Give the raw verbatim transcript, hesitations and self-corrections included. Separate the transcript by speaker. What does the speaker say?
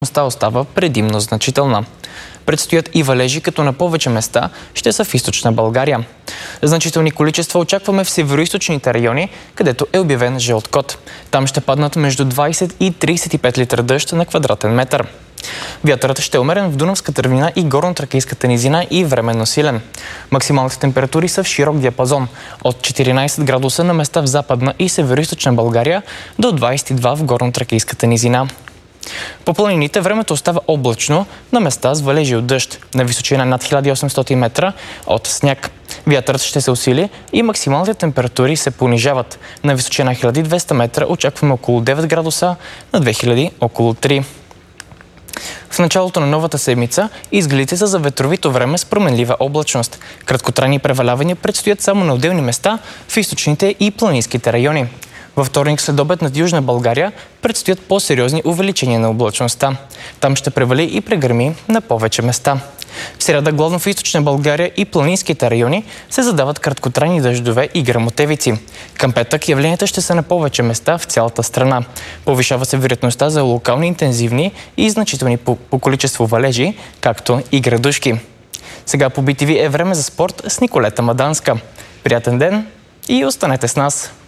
Speaker 1: остава предимно значителна. Предстоят и валежи, като на повече места ще са в източна България. Значителни количества очакваме в североизточните райони, където е обявен жълт код. Там ще паднат между двайсет и трийсет и пет литра дъжд на квадратен метър. Вятърът ще е умерен в Дунавската равнина и горно-тракийската низина и временно силен. Максималните температури са в широк диапазон от четиринайсет градуса на места в западна и североизточна България до двайсет и два в горно-тракийската низина. По планините времето остава облачно, на места с валежи от дъжд, на височина над хиляда и осемстотин метра от сняг. Вятърът ще се усили и максималните температури се понижават. На височина хиляда и двеста метра очакваме около девет градуса, на две хиляди около три. В началото на новата седмица изгледите са за ветровито време с променлива облачност. Краткотрайни превалявания предстоят само на отделни места в източните и планинските райони. Във вторник след обед над Южна България предстоят по-сериозни увеличения на облачността. Там ще превали и прегърми на повече места. В сряда главно в източна България и планинските райони се задават краткотрайни дъждове и гръмотевици. Към петък явленията ще са на повече места в цялата страна. Повишава се вероятността за локални интензивни и значителни по, по количество валежи, както и градушки. Сега по би ти ви е време за спорт с Николета Маданска. Приятен ден и останете с нас!